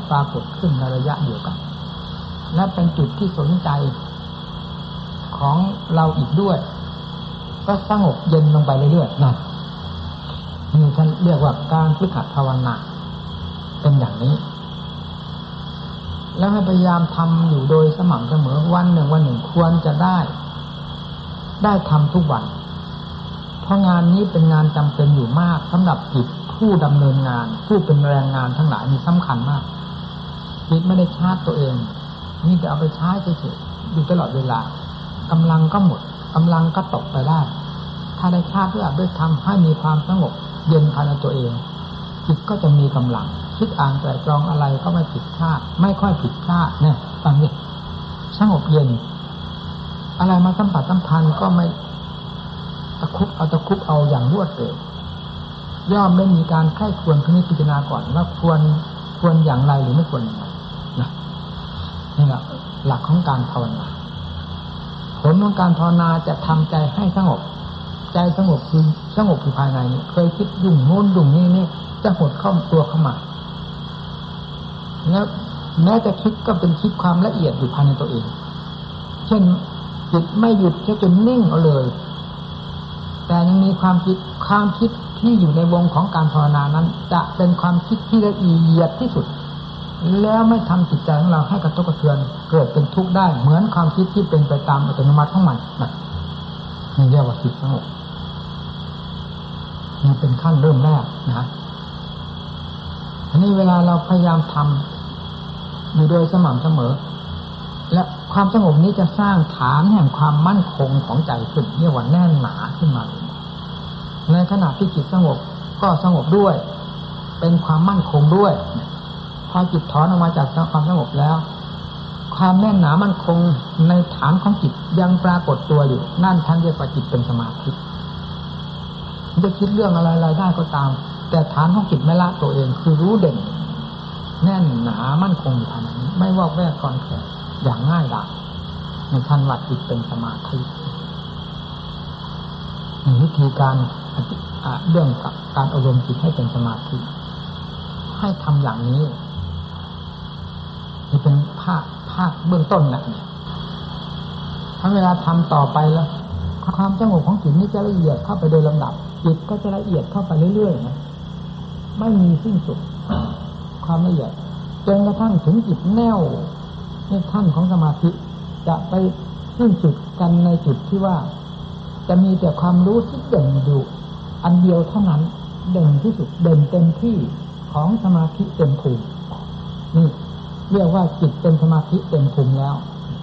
ปรากฏขึ้นในระยะเดียวกันและเป็นจุดที่สนใจของเราอีกด้วยก็สงบเย็นลงไปเรื่อยๆนะนี่ท่านเรียกว่าการฝึกหัดภาวนาเป็นอย่างนี้แล้วให้พยายามทำอยู่โดยสม่ำเสมอวันหนึ่งควรจะได้ทำทุกวันเพราะงานนี้เป็นงานจำเป็นอยู่มากสำหรับจิตผู้ดำเนินงานผู้เป็นแรงงานทั้งหลายนี่สำคัญมากจิตไม่ได้ชาร์จตัวเองนี่จะเอาไปใช้เฉยๆอยู่ตลอดเวลากำลังก็หมดกำลังก็ตกไปได้ถ้าได้ชาร์จด้วยทำให้มีความสงบเย็นภายในตัวเองจิตก็จะมีกำลังคิดอ่านแต่ตรองอะไรก็ไม่ผิดพลาดไม่ค่อยผิดพลาดเนี่ยฟังดิสงบเย็นอะไรมาสัมผัสสัมพันธ์ก็ไม่ตะคุบเอาอย่างรวดเร็วย่อมได้มีการไข้ควรพิจารณาก่อนว่าควรอย่างไรหรือไม่ควรอย่างไรนะนี่แหละหลักของการภาวนาผลของการภาวนาจะทำใจให้สงบใจสงบคือสงบอยู่ภายในนี้เคยคิดยุ่งโน้นยุ่งนี่จะหดเข้าตัวเข้ามาแล้วแม้จะคิดก็เป็นคิดความละเอียดอยู่ภายในตัวเองเช่นจิตไม่หยุดแค่จนนิ่งเอาเลยแต่ยังมีความคิดที่อยู่ในวงของการภาวนานั้นจะเป็นความคิดที่ละเอียดที่สุดแล้วไม่ทำจิตใจของเราให้กระทบกระเทือนเกิดเป็นทุกข์ได้เหมือนความคิดที่เป็นไปตามอัตโนมัติของมันนี่เรียกว่าจิตสงบนี่เป็นขั้นเริ่มแรกนะอันนี้เวลาเราพยายามทำอยู่โดยสม่ำเสมอและความสงบนี้จะสร้างฐานแห่งความมั่นคงของใจขึ้นเรียกว่าแน่นหนาขึ้นมาในขณะที่จิตสงบก็สงบด้วยเป็นความมั่นคงด้วยพอจิตถอนออกมาจากความสงบแล้วความแน่นหนามั่นคงในฐานของจิตยังปรากฏตัวอยู่นั่นท่านเรียกว่าจิตเป็นสมาธิจะคิดเรื่องอะไรได้ก็ตามแต่ฐานของจิตไม่ละตัวเองคือรู้เด่นแน่นหนามั่นคงอยู่ภายในนี้ไม่วอกแวกคลอนแคลนอย่างง่ายดายในท่านว่าจิตเป็นสมาธิวิธีการเรื่องการอบรมจิตให้เป็นสมาธิให้ทำอย่างนี้นี่เป็นภาคเบื้องต้นนะเนี่ยถ้าเวลาทำต่อไปแล้วความสงบของจิตนี้จะละเอียดเข้าไปโดยลำดับจิตก็จะละเอียดเข้าไปเรื่อยๆนะไม่มีสิ้นสุดความละเอียดจนกระทั่งถึงจิตแน่วในขั้นของสมาธิจะไปสิ้นสุดกันในจุดที่ว่าจะมีแต่ความรู้ที่เด่นอยู่อันเดียวเท่านั้นเด่นที่สุดเด่นเต็มที่ของสมาธิเต็มภูมินี่เรียกว่าจิตเป็นสมาธิเต็มภูมิแล้ว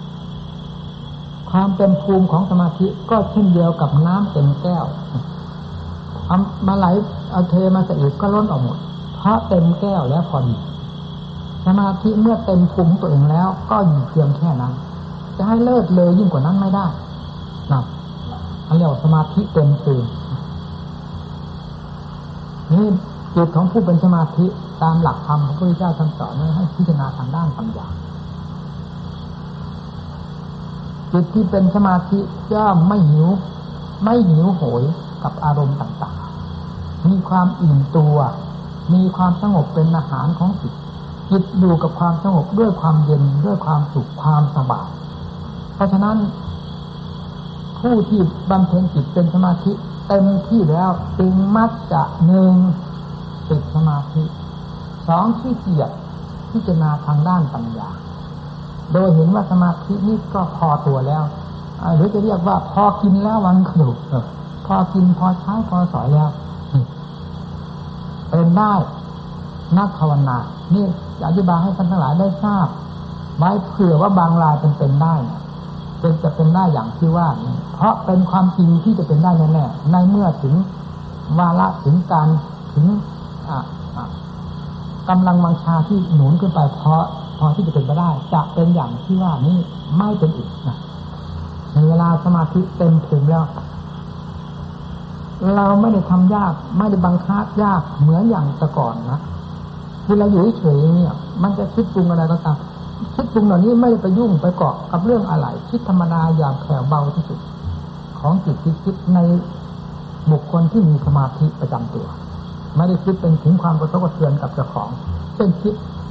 ความเต็มภูมิของสมาธิก็เช่นเดียวกับน้ำเต็มแก้วมาไหลเอาเทมาใส่อีกก็ล้นออกหมดเพราะเต็มแก้วแล้วพอดีสมาธิเมื่อเต็มภูมิตัวเองแล้วก็อยู่เพียงแค่นั้นจะให้เลิศเลยยิ่งกว่านั้นไม่ได้นะเขาเรียกว่าสมาธิเต็มภูมินี่จิตของผู้เป็นสมาธิตามหลักธรรมของพระพุทธเจ้าท่านสอนให้พิจารณาทางด้านปัญญาจิตที่เป็นสมาธิย่อมไม่หิวโหยกับอารมณ์ต่างๆมีความอิ่มตัวมีความสงบเป็นอาหารของจิตจิตอยู่กับความสงบด้วยความเย็นด้วยความสุขความสบายเพราะฉะนั้นผู้ที่บำเพ็ญจิตเป็นสมาธิเต็มที่แล้วจึงมักจะหนึ่งติดสมาธิสองขี้เกียจพิจารณาทางด้านปัญญาโดยเห็นว่าสมาธินี้ก็พอตัวแล้วหรือจะเรียกว่าพอกินแล้ววันขลุกพอกินพอใช้พอสอยแล้วเป็นได้นักภาวนานี่อธิบายให้ท่านทั้งหลายได้ทราบไว้เผื่อว่าบางรายเป็นได้จะเป็นได้อย่างที่ว่าเพราะเป็นความจริงที่จะเป็นได้แน่ๆในเมื่อถึงวาระถึงการถึงกำลังวังชาที่หนุนขึ้นไปพอที่จะเป็นไปได้จะเป็นอย่างที่ว่านี้ไม่เป็นอีกนะในเวลาสมาธิเต็มภูมิแล้วเราไม่ได้ทำยากไม่ได้บังคับยากเหมือนอย่างแต่ก่อนนะคือเราอยู่เฉยๆเนี่ยมันจะคิดปรุงอะไรก็ตามคิดปรุงเหล่านี้ไม่ได้ไปยุ่งไปเกาะกับเรื่องอะไรคิดธรรมดาอย่างแผ่วเบาที่สุดของจิตที่คิดในบุคคลที่มีสมาธิประจำตัวไม่ได้คิดเป็นถึงความกระทบกระเทือนกับเจ้าของเช่นคิด